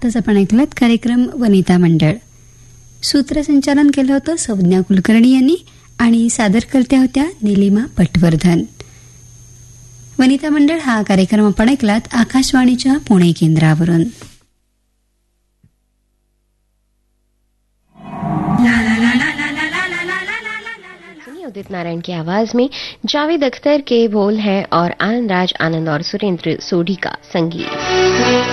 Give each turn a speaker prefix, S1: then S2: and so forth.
S1: आताच आपण ऐकलात कार्यक्रम वनिता मंडळ. सूत्रसंचालन केलं होतं संज्ञा कुलकर्णी यांनी आणि सादरकर्त्या होत्या निलिमा पटवर्धन. वनिता मंडळ हा कार्यक्रम आपण ऐकलात आकाशवाणीच्या पुणे केंद्रावरून.
S2: उदित नारायण की आवाज में जावेद अख्तर के बोल हैं और आनंद राज आनंद और सुरेंद्र सोढ़ी का संगीत.